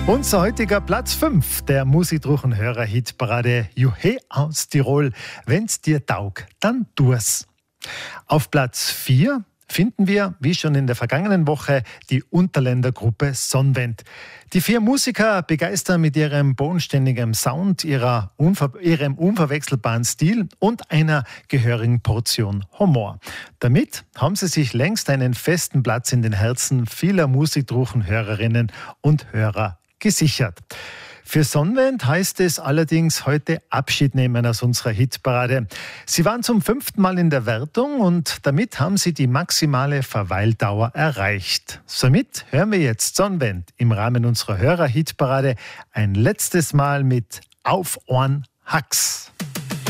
Unser heutiger Platz 5 der Musikdruchenhörer-Hitparade Juhe aus Tirol. Wenn's dir taug, dann tu's. Auf Platz 4 finden wir, wie schon in der vergangenen Woche, die Unterländer Gruppe Sonnenwend. Die 4 Musiker begeistern mit ihrem bodenständigen Sound, ihrem unverwechselbaren Stil und einer gehörigen Portion Humor. Damit haben sie sich längst einen festen Platz in den Herzen vieler Musikdruchenhörerinnen und Hörer gesichert. Für Sonnenwend heißt es allerdings heute Abschied nehmen aus unserer Hitparade. Sie waren zum 5. Mal in der Wertung und damit haben sie die maximale Verweildauer erreicht. Somit hören wir jetzt Sonnenwend im Rahmen unserer Hörer-Hitparade ein letztes Mal mit Auf Ohren Hacks.